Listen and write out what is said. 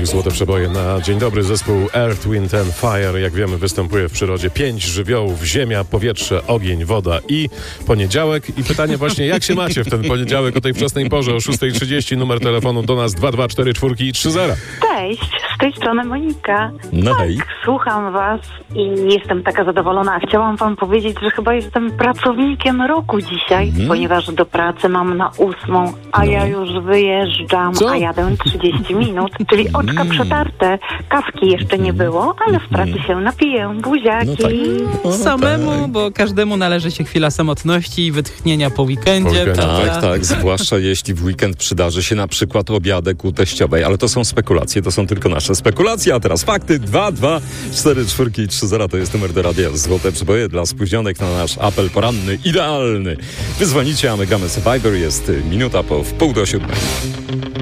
Złote przeboje na dzień dobry. Zespół Earth, Wind and Fire, jak wiemy, występuje w przyrodzie. 5 żywiołów: ziemia, powietrze, ogień, woda i poniedziałek. I pytanie właśnie, jak się macie w ten poniedziałek o tej wczesnej porze, o 6:30? Numer telefonu do nas 2244330. Cześć, z tej strony Monika. No hej. Tak, słucham was i jestem taka zadowolona. Chciałam wam powiedzieć, że chyba jestem pracownikiem roku dzisiaj, ponieważ do pracy mam na 8:00, a ja już wyjeżdżam, Co? a jadę 30 minut, czyli oczka przetarte. Kawki jeszcze nie było, ale w pracy się napiję. Buziaki. No tak. O, Samemu, tak. bo każdemu należy się chwila samotności i wytchnienia po weekendzie. Tak, tak, zwłaszcza jeśli w weekend przydarzy się na przykład obiadek u teściowej, ale to są spekulacje, to są tylko nasze spekulacje, a teraz fakty. 2244330 to jest numer do radia. Złote przeboje dla spóźnionych na nasz apel poranny, idealny. Wyzwonicie, a my gramy Survivor, jest minuta po 6:30.